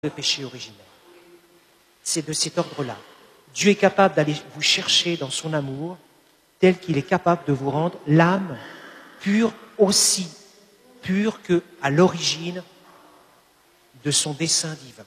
de péché originel. C'est de cet ordre-là. Dieu est capable d'aller vous chercher dans son amour, tel qu'il est capable de vous rendre l'âme pure, aussi pure qu'à l'origine de son dessein divin.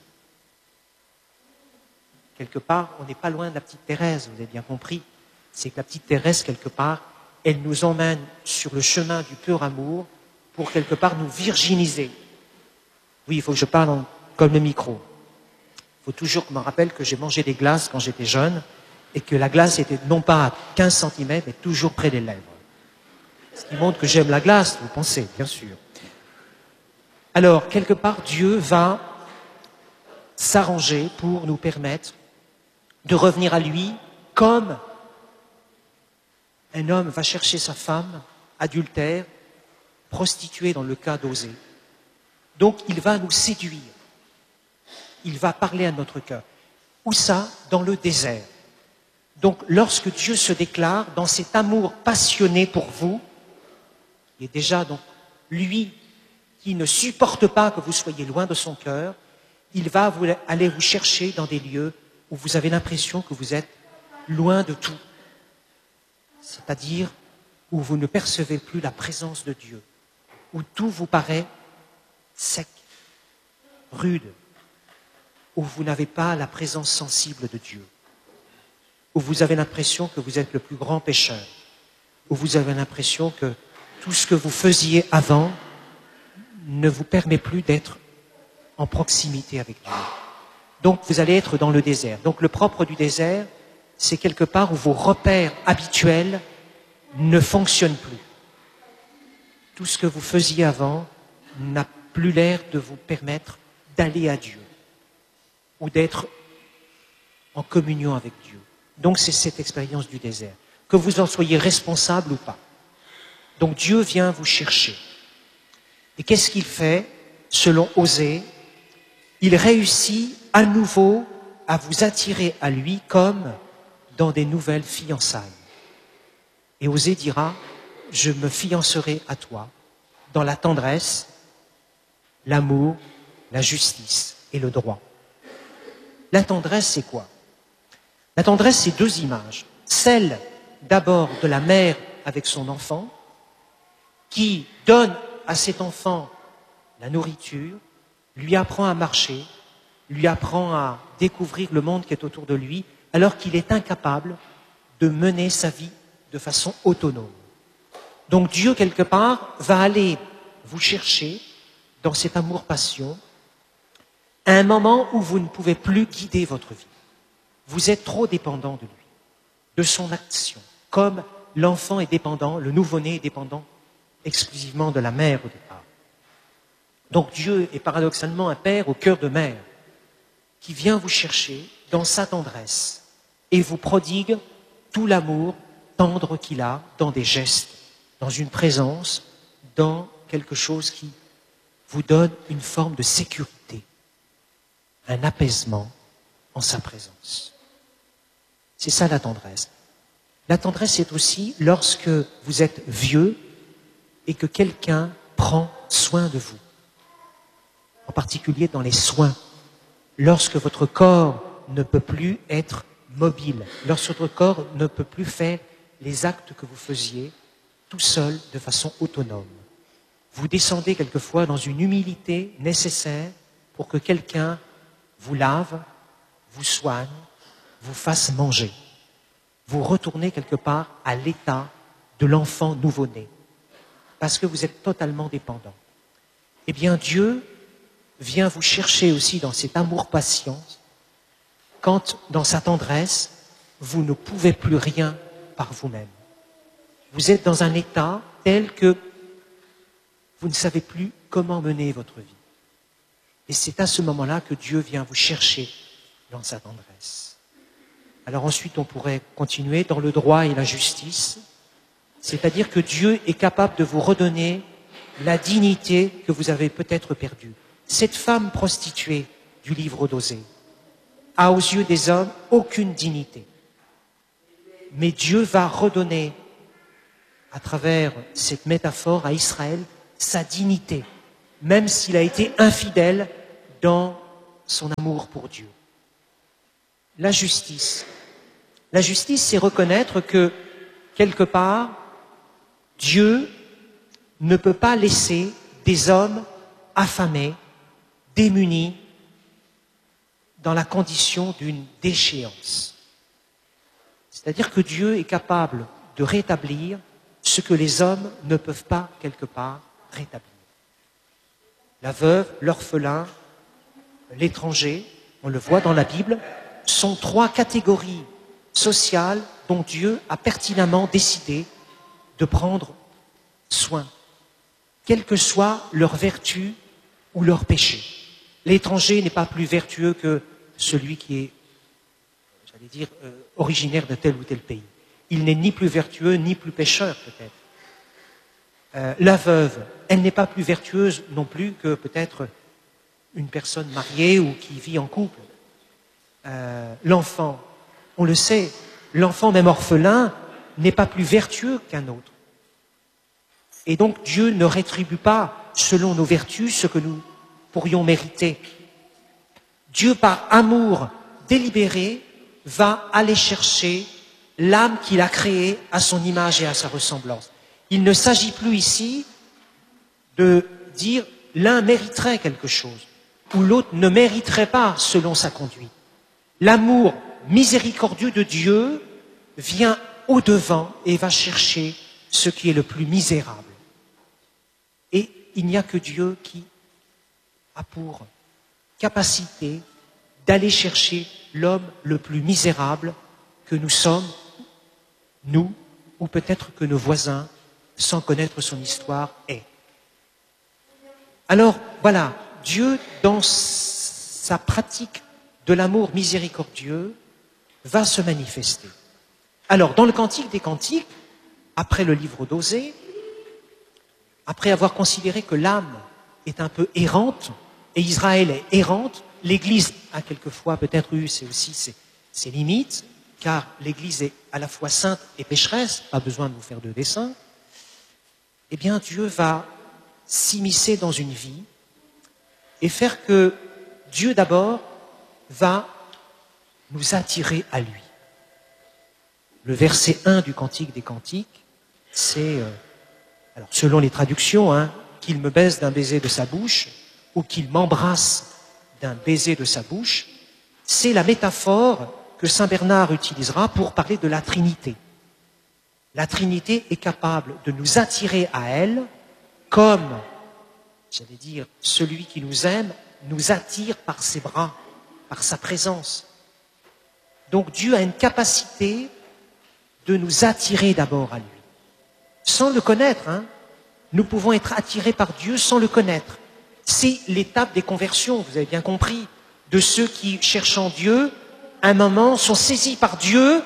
Quelque part, on n'est pas loin de la petite Thérèse, vous avez bien compris. C'est que la petite Thérèse, quelque part, elle nous emmène sur le chemin du pur amour pour, quelque part, nous virginiser. Oui, il faut que je parle comme le micro. Il faut toujours que je me rappelle que j'ai mangé des glaces quand j'étais jeune et que la glace était non pas à 15 cm, mais toujours près des lèvres. Ce qui montre que j'aime la glace, vous pensez, bien sûr. Alors, quelque part, Dieu va s'arranger pour nous permettre de revenir à lui comme un homme va chercher sa femme adultère, prostituée dans le cas d'Osée. Donc, il va nous séduire. Il va parler à notre cœur. Où ça? Dans le désert. Donc, lorsque Dieu se déclare dans cet amour passionné pour vous, il est déjà donc lui qui ne supporte pas que vous soyez loin de son cœur, il va aller vous chercher dans des lieux où vous avez l'impression que vous êtes loin de tout. C'est-à-dire où vous ne percevez plus la présence de Dieu, où tout vous paraît sec, rude, où vous n'avez pas la présence sensible de Dieu, où vous avez l'impression que vous êtes le plus grand pécheur, où vous avez l'impression que tout ce que vous faisiez avant ne vous permet plus d'être en proximité avec Dieu. Donc vous allez être dans le désert. Donc le propre du désert, c'est quelque part où vos repères habituels ne fonctionnent plus. Tout ce que vous faisiez avant n'a plus l'air de vous permettre d'aller à Dieu ou d'être en communion avec Dieu. Donc c'est cette expérience du désert, que vous en soyez responsable ou pas. Donc Dieu vient vous chercher. Et qu'est-ce qu'il fait? Selon Osée, il réussit à nouveau à vous attirer à lui comme dans des nouvelles fiançailles. Et Osée dira, je me fiancerai à toi dans la tendresse, l'amour, la justice et le droit. La tendresse, c'est quoi? La tendresse, c'est deux images. Celle d'abord de la mère avec son enfant, qui donne à cet enfant la nourriture, lui apprend à marcher, lui apprend à découvrir le monde qui est autour de lui, alors qu'il est incapable de mener sa vie de façon autonome. Donc Dieu, quelque part, va aller vous chercher dans cet amour-passion à un moment où vous ne pouvez plus guider votre vie. Vous êtes trop dépendant de lui, de son action, comme l'enfant est dépendant, le nouveau-né est dépendant exclusivement de la mère au départ. Donc Dieu est paradoxalement un père au cœur de mère qui vient vous chercher dans sa tendresse et vous prodigue tout l'amour tendre qu'il a dans des gestes, dans une présence, dans quelque chose qui vous donne une forme de sécurité, un apaisement en sa présence. C'est ça la tendresse. La tendresse, c'est aussi lorsque vous êtes vieux et que quelqu'un prend soin de vous, en particulier dans les soins, lorsque votre corps ne peut plus être mobile, lorsque votre corps ne peut plus faire les actes que vous faisiez tout seul de façon autonome. Vous descendez quelquefois dans une humilité nécessaire pour que quelqu'un vous lave, vous soigne, vous fasse manger. Vous retournez quelque part à l'état de l'enfant nouveau-né, parce que vous êtes totalement dépendant. Eh bien, Dieu vient vous chercher aussi dans cet amour-patience, quand, dans sa tendresse, vous ne pouvez plus rien par vous-même. Vous êtes dans un état tel que vous ne savez plus comment mener votre vie. Et c'est à ce moment-là que Dieu vient vous chercher dans sa tendresse. Alors ensuite, on pourrait continuer dans le droit et la justice, c'est-à-dire que Dieu est capable de vous redonner la dignité que vous avez peut-être perdue. Cette femme prostituée du livre d'Osée a aux yeux des hommes aucune dignité. Mais Dieu va redonner, à travers cette métaphore à Israël, sa dignité, même s'il a été infidèle dans son amour pour Dieu. La justice. La justice, c'est reconnaître que, quelque part, Dieu ne peut pas laisser des hommes affamés, démunis, dans la condition d'une déchéance. C'est-à-dire que Dieu est capable de rétablir ce que les hommes ne peuvent pas, quelque part, rétablir. La veuve, l'orphelin, l'étranger, on le voit dans la Bible, sont trois catégories sociales dont Dieu a pertinemment décidé de prendre soin, quelle que soit leur vertu ou leur péché. L'étranger n'est pas plus vertueux que celui qui est, j'allais dire, originaire de tel ou tel pays. Il n'est ni plus vertueux, ni plus pécheur, peut-être. La veuve, elle n'est pas plus vertueuse non plus que peut-être une personne mariée ou qui vit en couple. L'enfant, on le sait, l'enfant même orphelin n'est pas plus vertueux qu'un autre. Et donc Dieu ne rétribue pas, selon nos vertus, ce que nous pourrions mériter. Dieu, par amour délibéré, va aller chercher l'âme qu'il a créée à son image et à sa ressemblance. Il ne s'agit plus ici de dire l'un mériterait quelque chose ou l'autre ne mériterait pas selon sa conduite. L'amour miséricordieux de Dieu vient au-devant et va chercher ce qui est le plus misérable. Et il n'y a que Dieu qui a pour capacité d'aller chercher l'homme le plus misérable que nous sommes, nous, ou peut-être que nos voisins, sans connaître son histoire, est. Alors, voilà, Dieu, dans sa pratique de l'amour miséricordieux, va se manifester. Alors, dans le Cantique des Cantiques, après le livre d'Osée, après avoir considéré que l'âme est un peu errante, et Israël est errante, l'Église a quelquefois peut-être eu ses limites, car l'Église est à la fois sainte et pécheresse, pas besoin de vous faire de dessin, eh bien Dieu va s'immiscer dans une vie et faire que Dieu d'abord va nous attirer à lui. Le verset 1 du Cantique des Cantiques, c'est, alors selon les traductions, qu'il me baise d'un baiser de sa bouche ou qu'il m'embrasse d'un baiser de sa bouche, c'est la métaphore que saint Bernard utilisera pour parler de la Trinité. La Trinité est capable de nous attirer à elle comme, j'allais dire, celui qui nous aime nous attire par ses bras, par sa présence. Donc Dieu a une capacité de nous attirer d'abord à lui. Sans le connaître, nous pouvons être attirés par Dieu sans le connaître. C'est l'étape des conversions, vous avez bien compris, de ceux qui, cherchant Dieu, à un moment sont saisis par Dieu,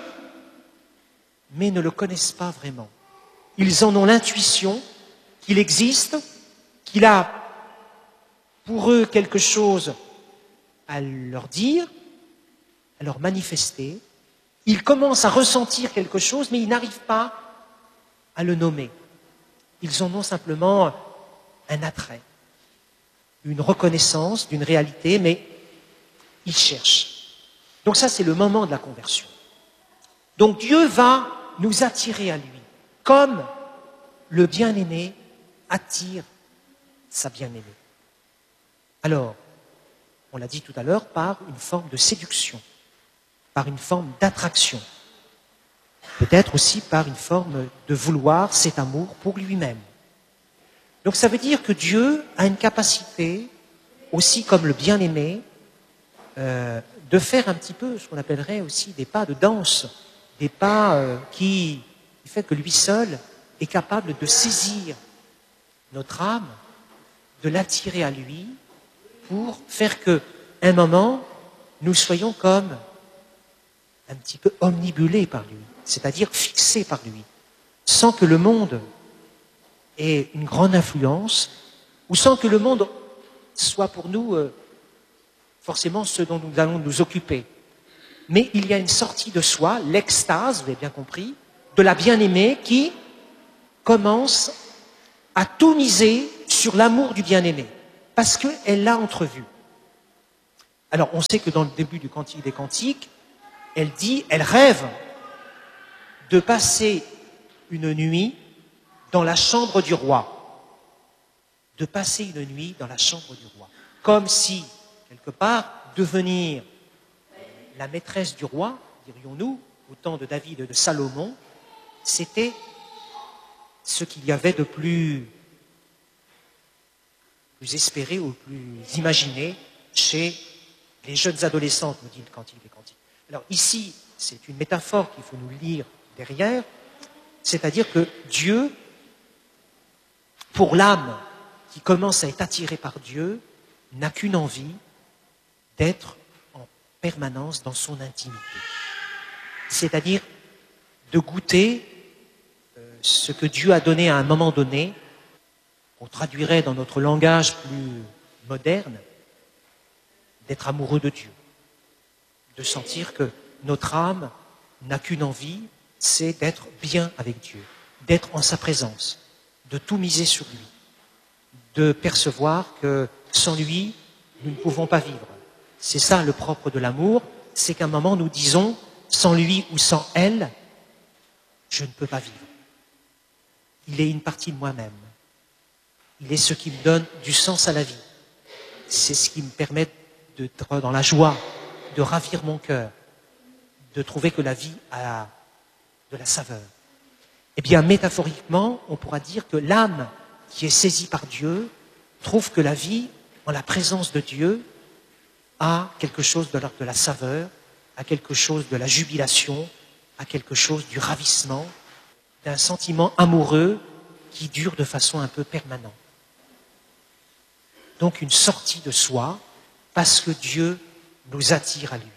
mais ne le connaissent pas vraiment. Ils en ont l'intuition qu'il existe, qu'il a pour eux quelque chose à leur dire, à leur manifester. Ils commencent à ressentir quelque chose, mais ils n'arrivent pas à le nommer. Ils en ont simplement un attrait, une reconnaissance d'une réalité, mais ils cherchent. Donc ça, c'est le moment de la conversion. Donc Dieu va nous attirer à lui, comme le bien-aimé attire sa bien-aimée. Alors, on l'a dit tout à l'heure, par une forme de séduction, par une forme d'attraction, peut-être aussi par une forme de vouloir cet amour pour lui-même. Donc ça veut dire que Dieu a une capacité, aussi comme le bien-aimé, de faire un petit peu ce qu'on appellerait aussi des pas de danse, des pas qui fait que lui seul est capable de saisir notre âme, de l'attirer à lui, pour faire que, un moment, nous soyons comme un petit peu omnibulés par lui, c'est-à-dire fixés par lui, sans que le monde ait une grande influence, ou sans que le monde soit pour nous forcément ce dont nous allons nous occuper. Mais il y a une sortie de soi, l'extase, vous avez bien compris, de la bien-aimée qui commence à tout miser sur l'amour du bien-aimé, parce qu'elle l'a entrevu. Alors, on sait que dans le début du Cantique des Cantiques, elle rêve de passer une nuit dans la chambre du roi. De passer une nuit dans la chambre du roi. Comme si, quelque part, devenir la maîtresse du roi, dirions-nous, au temps de David et de Salomon, c'était ce qu'il y avait de plus espéré ou plus imaginé chez les jeunes adolescentes, nous dit le Cantique des Cantiques. Alors ici, c'est une métaphore qu'il faut nous lire derrière, c'est-à-dire que Dieu, pour l'âme qui commence à être attirée par Dieu, n'a qu'une envie d'être en permanence dans son intimité. C'est-à-dire de goûter ce que Dieu a donné à un moment donné, on traduirait dans notre langage plus moderne, d'être amoureux de Dieu, de sentir que notre âme n'a qu'une envie, c'est d'être bien avec Dieu, d'être en sa présence, de tout miser sur lui, de percevoir que sans lui, nous ne pouvons pas vivre. C'est ça le propre de l'amour, c'est qu'à un moment nous disons, sans lui ou sans elle, je ne peux pas vivre. Il est une partie de moi-même. Il est ce qui me donne du sens à la vie. C'est ce qui me permet d'être dans la joie, de ravir mon cœur, de trouver que la vie a de la saveur. Eh bien, métaphoriquement, on pourra dire que l'âme qui est saisie par Dieu trouve que la vie, en la présence de Dieu, a quelque chose de la saveur, a quelque chose de la jubilation, a quelque chose du ravissement, d'un sentiment amoureux qui dure de façon un peu permanente. Donc une sortie de soi, parce que Dieu nous attire à lui.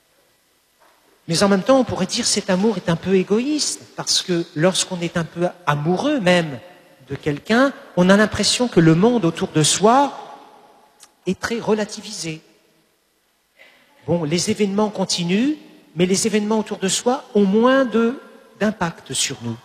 Mais en même temps, on pourrait dire que cet amour est un peu égoïste, parce que lorsqu'on est un peu amoureux même de quelqu'un, on a l'impression que le monde autour de soi est très relativisé. Bon, les événements continuent, mais les événements autour de soi ont moins d'impact sur nous.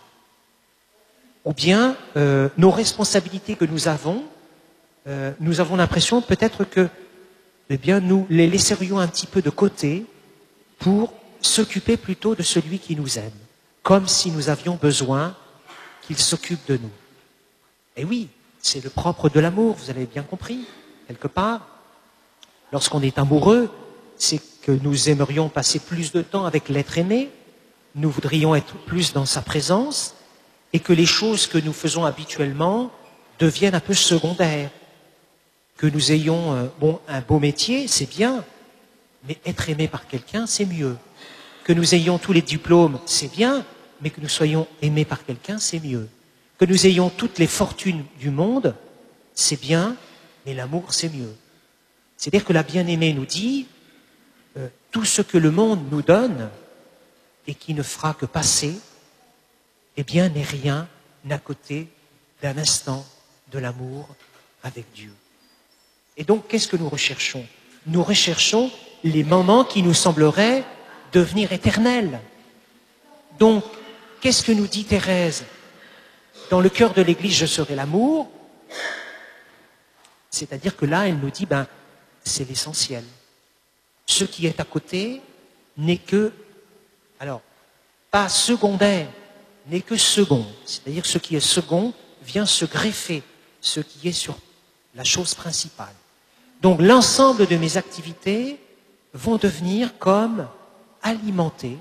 Ou bien, nos responsabilités que nous avons l'impression peut-être que, eh bien, nous les laisserions un petit peu de côté pour s'occuper plutôt de celui qui nous aime, comme si nous avions besoin qu'il s'occupe de nous. Et oui, c'est le propre de l'amour, vous avez bien compris, quelque part. Lorsqu'on est amoureux, c'est que nous aimerions passer plus de temps avec l'être aimé, nous voudrions être plus dans sa présence, et que les choses que nous faisons habituellement deviennent un peu secondaires. Que nous ayons un beau métier, c'est bien, mais être aimé par quelqu'un, c'est mieux. Que nous ayons tous les diplômes, c'est bien, mais que nous soyons aimés par quelqu'un, c'est mieux. Que nous ayons toutes les fortunes du monde, c'est bien, mais l'amour, c'est mieux. C'est-à-dire que la bien-aimée nous dit, tout ce que le monde nous donne et qui ne fera que passer, eh bien, n'est rien à côté d'un instant de l'amour avec Dieu. Et donc, qu'est-ce que nous recherchons? Nous recherchons les moments qui nous sembleraient devenir éternels. Donc, qu'est-ce que nous dit Thérèse? Dans le cœur de l'Église, je serai l'amour. C'est-à-dire que là, elle nous dit, c'est l'essentiel. Ce qui est à côté n'est que, alors, pas secondaire, n'est que second. C'est-à-dire que ce qui est second vient se greffer, ce qui est sur la chose principale. Donc l'ensemble de mes activités vont devenir comme alimentées,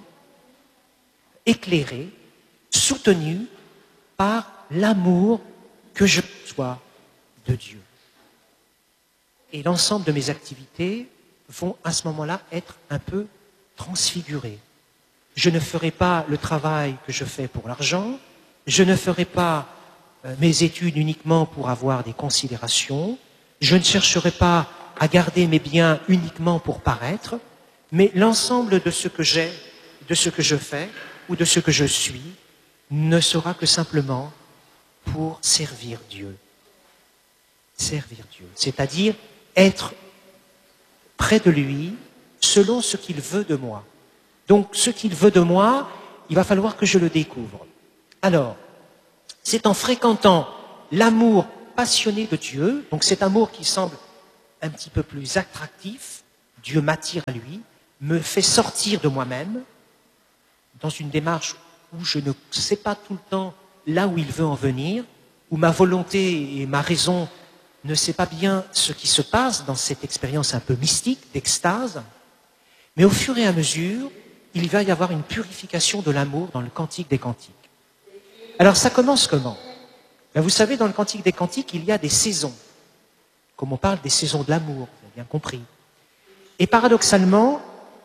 éclairées, soutenues par l'amour que je reçois de Dieu. Et l'ensemble de mes activités vont à ce moment-là être un peu transfigurées. Je ne ferai pas le travail que je fais pour l'argent, je ne ferai pas mes études uniquement pour avoir des considérations, je ne chercherai pas à garder mes biens uniquement pour paraître, mais l'ensemble de ce que j'ai, de ce que je fais ou de ce que je suis ne sera que simplement pour servir Dieu. Servir Dieu, c'est-à-dire être près de lui selon ce qu'il veut de moi. Donc, ce qu'il veut de moi, il va falloir que je le découvre. Alors, c'est en fréquentant l'amour passionné de Dieu, donc cet amour qui semble un petit peu plus attractif, Dieu m'attire à lui, me fait sortir de moi-même dans une démarche où je ne sais pas tout le temps là où il veut en venir, où ma volonté et ma raison ne sait pas bien ce qui se passe dans cette expérience un peu mystique, d'extase. Mais au fur et à mesure, il va y avoir une purification de l'amour dans le Cantique des Cantiques. Alors ça commence comment? Ben, vous savez, dans le Cantique des Cantiques, il y a des saisons. Comme on parle des saisons de l'amour, vous avez bien compris. Et paradoxalement,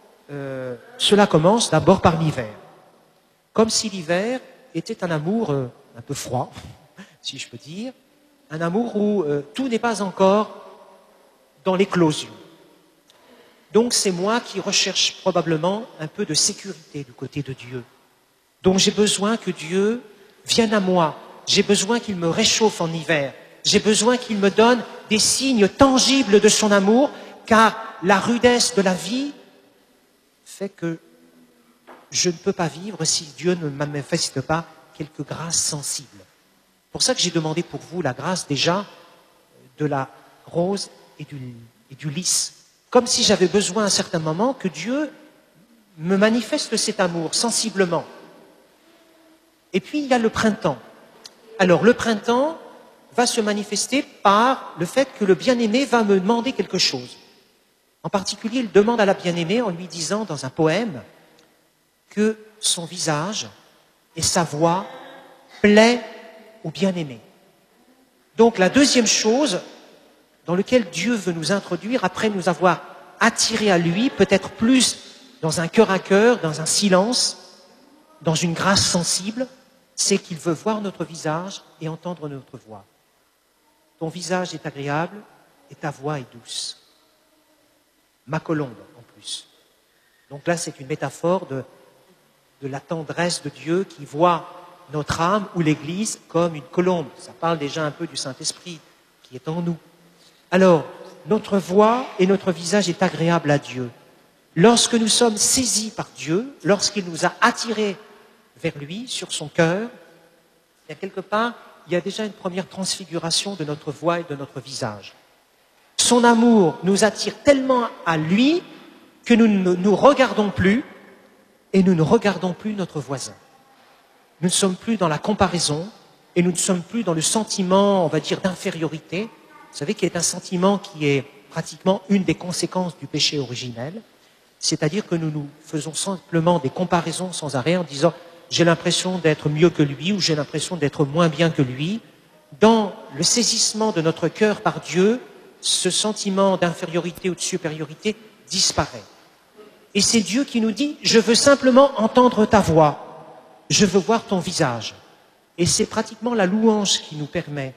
cela commence d'abord par l'hiver. Comme si l'hiver était un amour un peu froid, si je peux dire, un amour où tout n'est pas encore dans l'éclosion. Donc c'est moi qui recherche probablement un peu de sécurité du côté de Dieu. Donc j'ai besoin que Dieu vienne à moi. J'ai besoin qu'il me réchauffe en hiver. J'ai besoin qu'il me donne des signes tangibles de son amour, car la rudesse de la vie fait que je ne peux pas vivre si Dieu ne me manifeste pas quelques grâces sensibles. C'est pour ça que j'ai demandé pour vous la grâce déjà de la rose et du lys. Comme si j'avais besoin à un certain moment que Dieu me manifeste cet amour sensiblement. Et puis il y a le printemps. Alors le printemps va se manifester par le fait que le bien-aimé va me demander quelque chose. En particulier, il demande à la bien-aimée en lui disant dans un poème que son visage et sa voix plaît au bien-aimé. Donc la deuxième chose dans laquelle Dieu veut nous introduire, après nous avoir attirés à lui, peut-être plus dans un cœur à cœur, dans un silence, dans une grâce sensible, c'est qu'il veut voir notre visage et entendre notre voix. Ton visage est agréable et ta voix est douce. Ma colombe, en plus. Donc là, c'est une métaphore de la tendresse de Dieu qui voit notre âme ou l'Église comme une colombe. Ça parle déjà un peu du Saint-Esprit qui est en nous. Alors, notre voix et notre visage est agréable à Dieu. Lorsque nous sommes saisis par Dieu, lorsqu'il nous a attirés vers lui, sur son cœur, il y a quelque part, il y a déjà une première transfiguration de notre voix et de notre visage. Son amour nous attire tellement à lui que nous ne nous regardons plus et nous ne regardons plus notre voisin. Nous ne sommes plus dans la comparaison et nous ne sommes plus dans le sentiment, on va dire, d'infériorité. Vous savez qu'il y a un sentiment qui est pratiquement une des conséquences du péché originel, c'est-à-dire que nous nous faisons simplement des comparaisons sans arrêt en disant « j'ai l'impression d'être mieux que lui » ou « j'ai l'impression d'être moins bien que lui ». Dans le saisissement de notre cœur par Dieu, ce sentiment d'infériorité ou de supériorité disparaît. Et c'est Dieu qui nous dit « je veux simplement entendre ta voix, je veux voir ton visage ». Et c'est pratiquement la louange qui nous permet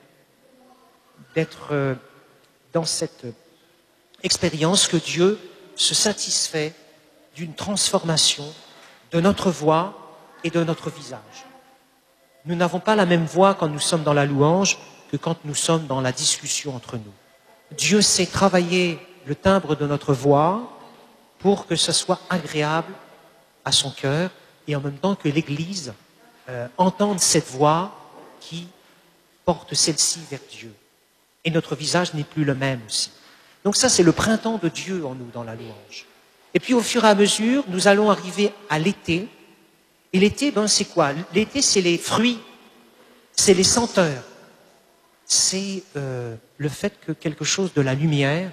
d'être dans cette expérience que Dieu se satisfait d'une transformation de notre voix et de notre visage. Nous n'avons pas la même voix quand nous sommes dans la louange que quand nous sommes dans la discussion entre nous. Dieu sait travailler le timbre de notre voix pour que ce soit agréable à son cœur et en même temps que l'Église entende cette voix qui porte celle-ci vers Dieu. Et notre visage n'est plus le même aussi. Donc ça, c'est le printemps de Dieu en nous, dans la louange. Et puis au fur et à mesure, nous allons arriver à l'été. Et l'été, c'est quoi? L'été, c'est les fruits, c'est les senteurs. C'est le fait que quelque chose de la lumière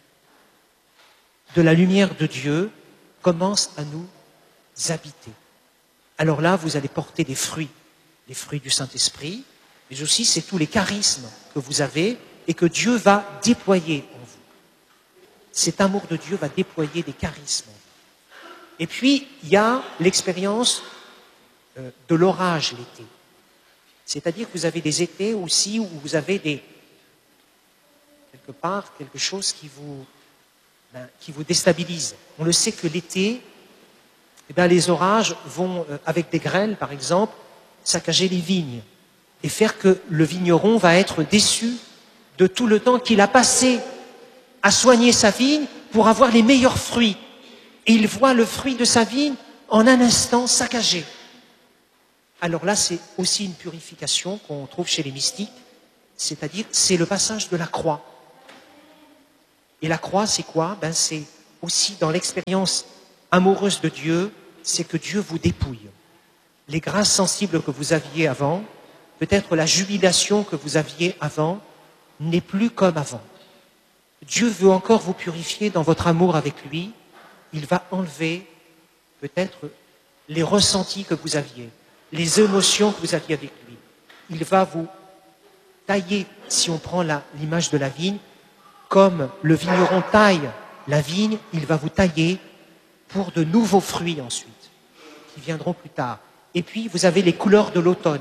de Dieu commence à nous habiter. Alors là, vous allez porter des fruits du Saint-Esprit, mais aussi c'est tous les charismes que vous avez et que Dieu va déployer en vous. Cet amour de Dieu va déployer des charismes en vous. Et puis, il y a l'expérience de l'orage l'été. C'est-à-dire que vous avez des étés aussi où vous avez quelque part quelque chose qui vous déstabilise. On le sait que l'été, les orages vont, avec des grêles par exemple, saccager les vignes et faire que le vigneron va être déçu de tout le temps qu'il a passé à soigner sa vigne pour avoir les meilleurs fruits. Et il voit le fruit de sa vigne en un instant saccagé. Alors là, c'est aussi une purification qu'on trouve chez les mystiques, c'est-à-dire c'est le passage de la croix. Et la croix, c'est quoi? C'est aussi dans l'expérience amoureuse de Dieu, c'est que Dieu vous dépouille. Les grâces sensibles que vous aviez avant, peut-être la jubilation que vous aviez avant, n'est plus comme avant. Dieu veut encore vous purifier dans votre amour avec lui. Il va enlever peut-être les ressentis que vous aviez, les émotions que vous aviez avec lui. Il va vous tailler, si on prend l'image de la vigne, comme le vigneron taille la vigne, il va vous tailler pour de nouveaux fruits ensuite, qui viendront plus tard. Et puis, vous avez les couleurs de l'automne.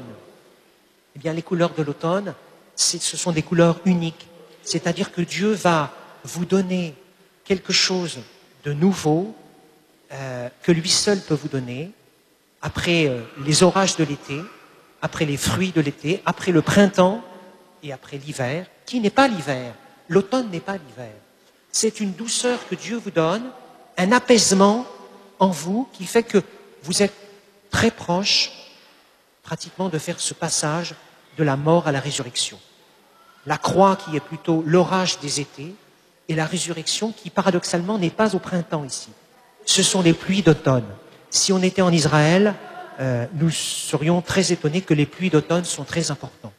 Eh bien, les couleurs de l'automne, ce sont des couleurs uniques. C'est-à-dire que Dieu va vous donner quelque chose de nouveau que lui seul peut vous donner après les orages de l'été, après les fruits de l'été, après le printemps et après l'hiver, qui n'est pas l'hiver. L'automne n'est pas l'hiver. C'est une douceur que Dieu vous donne, un apaisement en vous qui fait que vous êtes très proche pratiquement de faire ce passage de la mort à la résurrection. La croix qui est plutôt l'orage des étés et la résurrection qui paradoxalement n'est pas au printemps ici. Ce sont les pluies d'automne. Si on était en Israël, nous serions très étonnés que les pluies d'automne sont très importantes.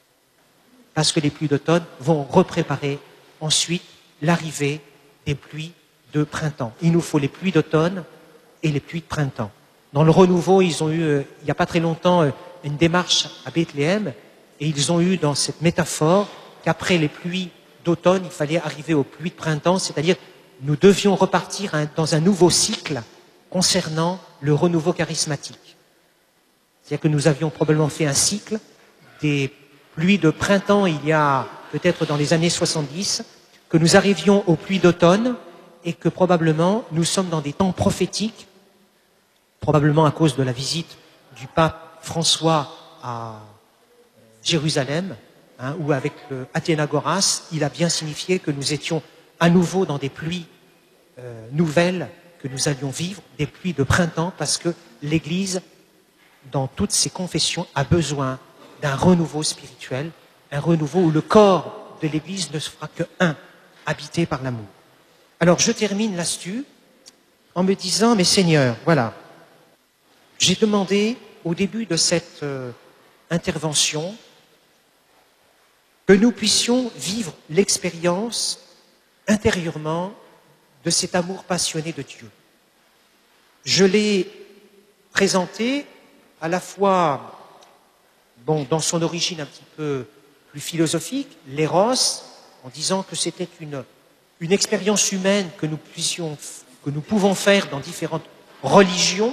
Parce que les pluies d'automne vont repréparer ensuite l'arrivée des pluies de printemps. Il nous faut les pluies d'automne et les pluies de printemps. Dans le renouveau, ils ont eu, il n'y a pas très longtemps, une démarche à Bethléem, et ils ont eu dans cette métaphore qu'après les pluies d'automne, il fallait arriver aux pluies de printemps, c'est-à-dire nous devions repartir dans un nouveau cycle concernant le renouveau charismatique. C'est-à-dire que nous avions probablement fait un cycle des pluies de printemps il y a peut-être dans les années 70, que nous arrivions aux pluies d'automne et que probablement nous sommes dans des temps prophétiques, probablement à cause de la visite du pape François à Jérusalem, où avec Athénagoras, il a bien signifié que nous étions à nouveau dans des pluies nouvelles que nous allions vivre, des pluies de printemps, parce que l'Église, dans toutes ses confessions, a besoin d'un renouveau spirituel, un renouveau où le corps de l'Église ne se fera que un, habité par l'amour. Alors je termine là-dessus en me disant, mais Seigneur, voilà, j'ai demandé au début de cette intervention que nous puissions vivre l'expérience intérieurement de cet amour passionné de Dieu. Je l'ai présenté à la fois, dans son origine un petit peu plus philosophique, l'éros, en disant que c'était une expérience humaine que nous pouvons faire dans différentes religions,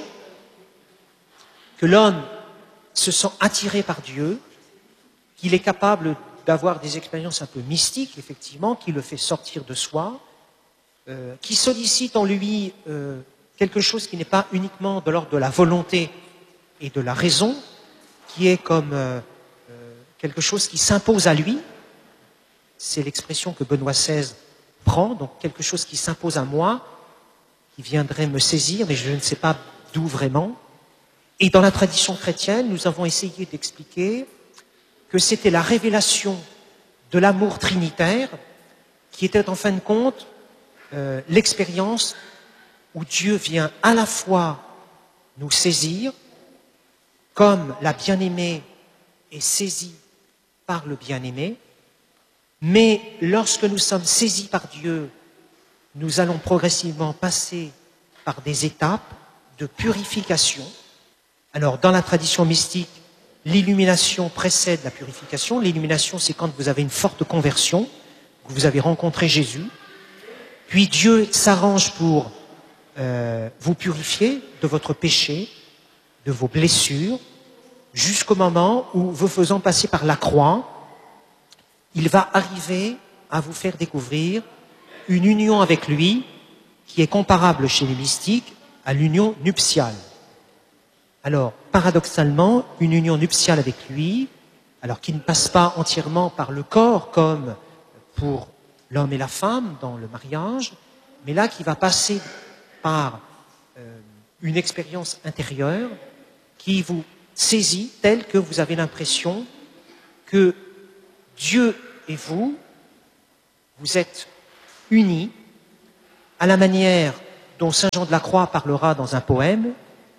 que l'homme se sent attiré par Dieu, qu'il est capable d'avoir des expériences un peu mystiques, effectivement, qui le fait sortir de soi, qui sollicite en lui quelque chose qui n'est pas uniquement de l'ordre de la volonté et de la raison, qui est comme quelque chose qui s'impose à lui. C'est l'expression que Benoît XVI prend, donc quelque chose qui s'impose à moi, qui viendrait me saisir, mais je ne sais pas d'où vraiment. Et dans la tradition chrétienne, nous avons essayé d'expliquer que c'était la révélation de l'amour trinitaire qui était en fin de compte l'expérience où Dieu vient à la fois nous saisir, comme la bien-aimée est saisie par le bien-aimé, mais lorsque nous sommes saisis par Dieu, nous allons progressivement passer par des étapes de purification. Alors, dans la tradition mystique, l'illumination précède la purification. L'illumination, c'est quand vous avez une forte conversion, que vous avez rencontré Jésus. Puis Dieu s'arrange pour vous purifier de votre péché, de vos blessures, jusqu'au moment où, vous faisant passer par la croix, il va arriver à vous faire découvrir une union avec lui qui est comparable chez les mystiques à l'union nuptiale. Alors, paradoxalement, une union nuptiale avec lui, alors qui ne passe pas entièrement par le corps comme pour l'homme et la femme dans le mariage, mais là qui va passer par une expérience intérieure qui vous saisit telle que vous avez l'impression que Dieu et vous êtes unis à la manière dont Saint Jean de la Croix parlera dans un poème,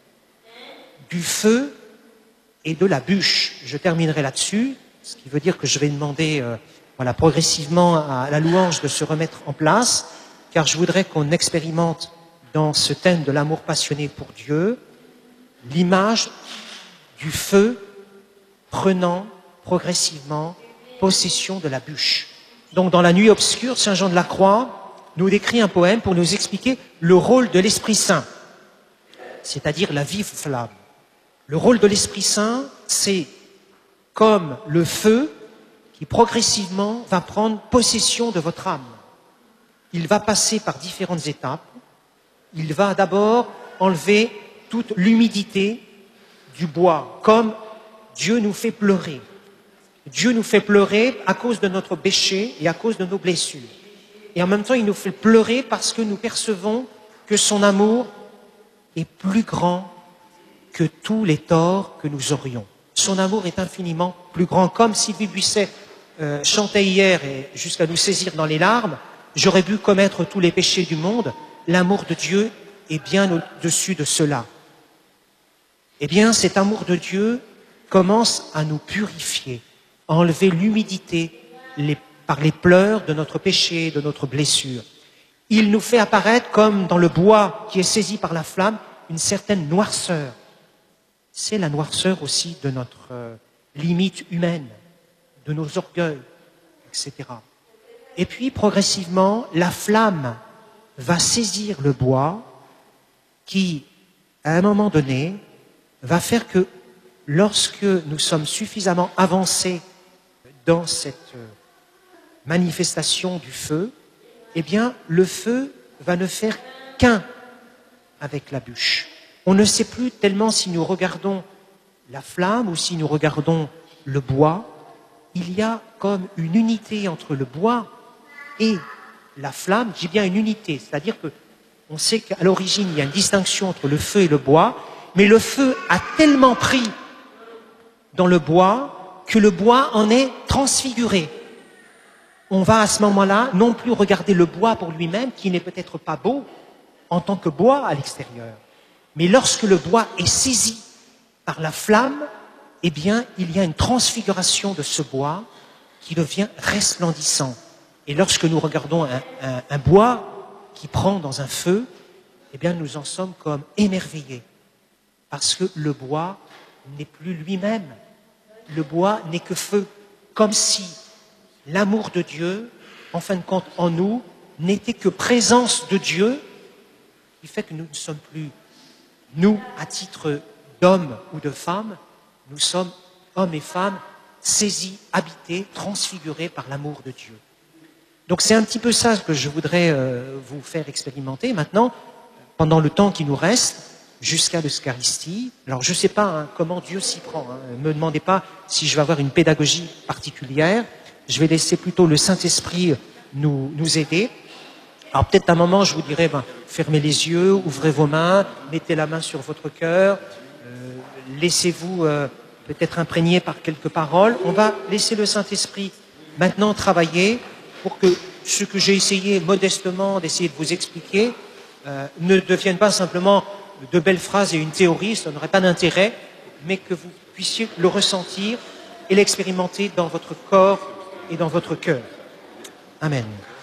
du feu et de la bûche. Je terminerai là-dessus, ce qui veut dire que je vais demander progressivement à la louange de se remettre en place, car je voudrais qu'on expérimente dans ce thème de l'amour passionné pour Dieu l'image du feu prenant progressivement possession de la bûche. Donc dans la nuit obscure, Saint Jean de la Croix nous décrit un poème pour nous expliquer le rôle de l'Esprit Saint, c'est-à-dire la vive flamme. Le rôle de l'Esprit Saint, c'est comme le feu qui progressivement va prendre possession de votre âme. Il va passer par différentes étapes. Il va d'abord enlever toute l'humidité du bois, comme Dieu nous fait pleurer. Dieu nous fait pleurer à cause de notre péché et à cause de nos blessures. Et en même temps, il nous fait pleurer parce que nous percevons que son amour est plus grand que tous les torts que nous aurions. Son amour est infiniment plus grand. Comme Sylvie Buisset chantait hier et jusqu'à nous saisir dans les larmes, j'aurais pu commettre tous les péchés du monde, l'amour de Dieu est bien au-dessus de cela. Eh bien, cet amour de Dieu commence à nous purifier, à enlever l'humidité par les pleurs de notre péché, de notre blessure. Il nous fait apparaître, comme dans le bois qui est saisi par la flamme, une certaine noirceur. C'est la noirceur aussi de notre limite humaine, de nos orgueils, etc. Et puis, progressivement, la flamme va saisir le bois qui, à un moment donné, va faire que lorsque nous sommes suffisamment avancés dans cette manifestation du feu, eh bien, le feu va ne faire qu'un avec la bûche. On ne sait plus tellement si nous regardons la flamme ou si nous regardons le bois. Il y a comme une unité entre le bois et la flamme. J'ai bien une unité, c'est-à-dire que on sait qu'à l'origine, il y a une distinction entre le feu et le bois, mais le feu a tellement pris dans le bois que le bois en est transfiguré. On va à ce moment-là non plus regarder le bois pour lui-même, qui n'est peut-être pas beau en tant que bois à l'extérieur, mais lorsque le bois est saisi par la flamme, eh bien, il y a une transfiguration de ce bois qui devient resplendissant. Et lorsque nous regardons un bois qui prend dans un feu, eh bien, nous en sommes comme émerveillés. Parce que le bois n'est plus lui-même. Le bois n'est que feu. Comme si l'amour de Dieu, en fin de compte, en nous, n'était que présence de Dieu, qui fait que nous ne sommes plus, nous, à titre d'hommes ou de femmes, nous sommes hommes et femmes saisis, habités, transfigurés par l'amour de Dieu. Donc c'est un petit peu ça que je voudrais vous faire expérimenter maintenant, pendant le temps qui nous reste, jusqu'à l'Eucharistie. Alors je ne sais pas comment Dieu s'y prend. Ne me demandez pas si je vais avoir une pédagogie particulière. Je vais laisser plutôt le Saint-Esprit nous aider. Alors peut-être à un moment, je vous dirais, fermez les yeux, ouvrez vos mains, mettez la main sur votre cœur, laissez-vous peut-être imprégner par quelques paroles. On va laisser le Saint-Esprit maintenant travailler pour que ce que j'ai essayé modestement d'essayer de vous expliquer ne devienne pas simplement de belles phrases et une théorie, ça n'aurait pas d'intérêt, mais que vous puissiez le ressentir et l'expérimenter dans votre corps et dans votre cœur. Amen.